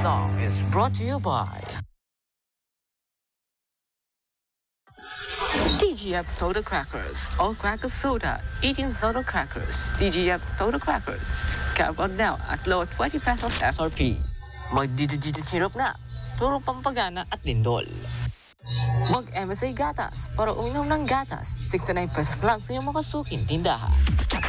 song is brought to you by TGF Soda Crackers. All crackers soda. Eating soda crackers. TGF Soda Crackers. Carve out now at low 20 pesos SRP. Magdidididid syrup na. Puro pampagana at lindol. Mag-MSA Gatas para uminom ng gatas. 69 pesos lang sa iyong makasuking tindahan.